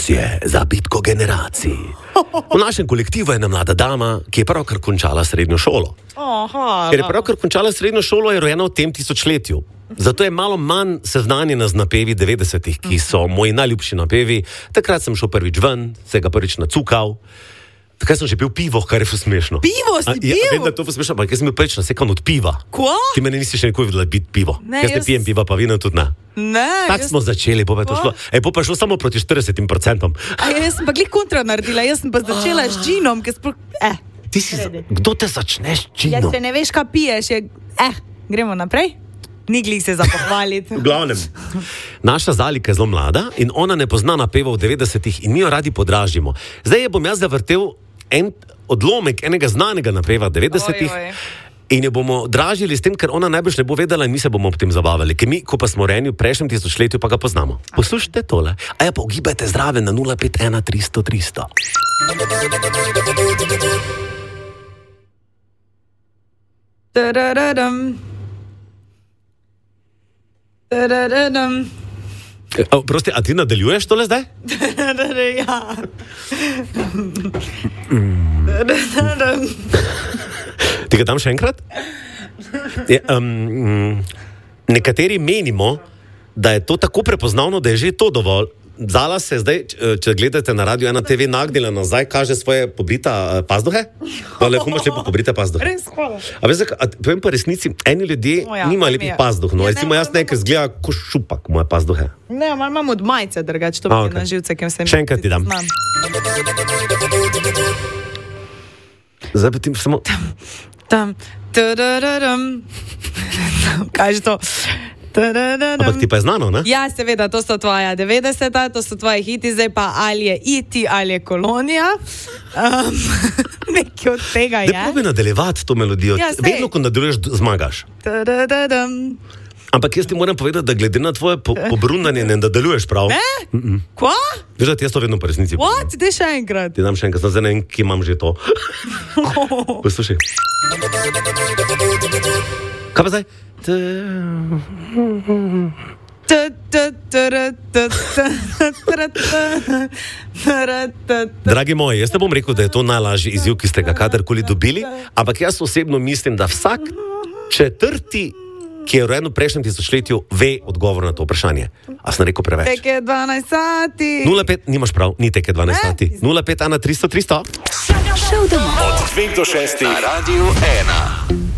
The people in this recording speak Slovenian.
Informacije za bitko generacij. V našem kolektivu je ena mlada dama, ki je pravkar končala srednjo šolo. Ker je pravkar končala srednjo šolo, je rojena v tem tisočletju. Zato je malo manj seznanjena z napevi 90-ih, ki so moji najljubši napevi. Takrat sem šel prvič ven, se ga prvič nacukal. Takrat sem že pil pivo, kar je smešno. Pivo si pil? Ja, vem, da to smešno, ampak jaz sem bil prvič nasekan od piva. Kva? Ti meni nisi še nikoli videla biti pivo. Ne, jaz ne pijem piva, pa vino tudi ne. Ne. Tak smo začeli, bo pa to šlo. Pa je šlo samo proti 40%. Jaz sem pa glih kontra naredila, jaz sem pa začela s džinom, Kdo te začne s džinom? Jaz se ne veš, kaj piješ, gremo naprej. Ni glih se za pohvaliti. V glavnem, naša Zalika je zelo mlada in ona ne pozna napevov v 90-ih in mi jo radi podražimo. Zdaj bom jaz zavrtel en odlomek enega znanega napeva 90-ih in jo bomo dražili s tem, ker ona najbrž ne bo vedela in mi se bomo ob tem zabavali. Ker mi, ko pa smo rejeni v prejšnjem tisočletju, pa ga poznamo. Poslušajte tole. Pa ugibajte zraven na 051 300 300. Prosti, a ti nadaljuješ tole zdaj? Ja. Ti ga dam še enkrat? Nekateri menimo, da je to tako prepoznavno, da je že to dovolj. Zala se zdaj, če gledate na Radio 1 TV, nagnila nazaj, kaže svoje pobrita pazduhe. Pa lepo imaš lepo pobrite pazduhe. Res, hvala. A veš, povem pa resnici, eni ljudje nimajo lepih pazduh. No, recimo jaz nekaj zgleda kot šupak moje pazduhe. Ne, malo imam od majice drugače, to mi je na živce, kem se mi... Še enkrat ti dam. Zdaj pa ti samo... Kaj je to? Ampak ti pa je znano, ne? Ja, seveda, to so tvoja 90-ta, to so tvoji hiti, zdaj pa ali je iti, ali je kolonija. Nekaj od tega je. Ne probi nadaljevati to melodijo. Ja, vedno, ko nadaljuješ, zmagaš. Ampak jaz ti moram povedati, da glede na tvoje pobrundanje ne nadaljuješ prav. Ne? Kva? Veš, da ti jaz to vedno po resnici povem. What? Dej še enkrat. Ti dam še enkrat, zdaj ne vem, ki imam že to. Poslušaj. Kaj pa zdaj? Dragi moji, jaz ne bom rekel, da je to najlažji izziv, ki ste ga kadarkoli dobili, ampak jaz osebno mislim, da vsak četrti, ki je rojen v prejšnjem tisočletju, ve odgovor na to vprašanje. A sem rekel preveč? Tek je 12 sati. 05, nimaš prav, ni tek je 12 sati. 051 300 300. Od 2 do 6 na Radio 1.